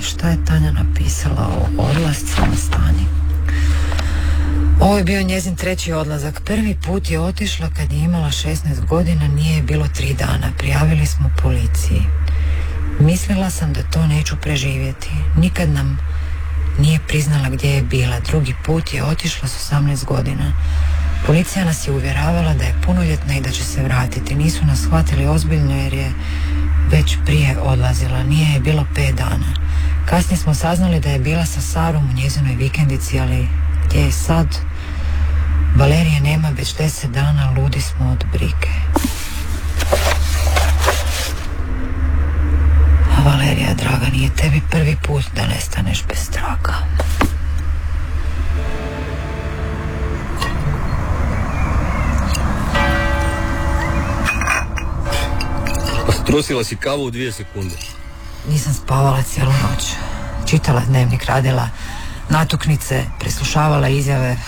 šta je Tanja napisala o odlascima Stani. Ovo je bio njezin 3. odlazak. Prvi put je otišla kad je imala 16 godina, nije je bilo 3 dana. Prijavili smo policiji. Mislila sam da to neću preživjeti. Nikad nam nije priznala gdje je bila. Drugi put je otišla s 18 godina. Policija nas je uvjeravala da je punoljetna i da će se vratiti. Nisu nas shvatili ozbiljno jer je već prije odlazila. Nije je bilo 5 dana. Kasnije smo saznali da je bila sa Sarom u njezinoj vikendici, ali gdje je sad? Valerije nema već 10 dana, ludi smo od brige. A Valerija, draga, nije tebi prvi put da nestaneš bez traga. Trosila si kavu u 2 sekunde. Nisam spavala cijelu noć. Čitala dnevnik, radila natuknice, preslušavala izjave.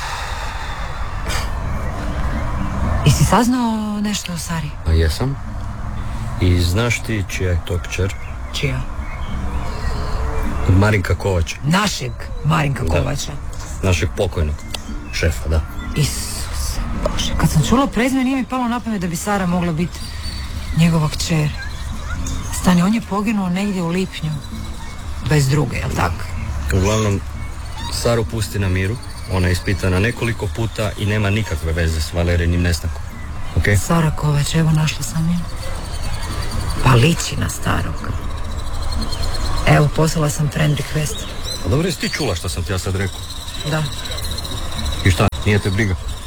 I si saznao nešto o Sari? A jesam. I znaš ti čija je to kćer? Čija? Od Marinka Kovača. Našeg Marinka Kovača? Našeg pokojnog šefa, da. Isuse Bože, kad sam čula prezime nije mi palo na pamet da bi Sara mogla biti njegova kćer. Stani, on je poginuo negdje u lipnju 22. jel tako? Uglavnom, Saru pusti na miru. Ona je ispitana nekoliko puta i nema nikakve veze s Valerijinim nestankom. Okay? Sara Kovač, evo našla sam je. Pa liči na starog. Evo, poslala sam friend request. Pa dobro, jesi ti čula što sam ti ja sad rekao? Da. I šta, nije te briga?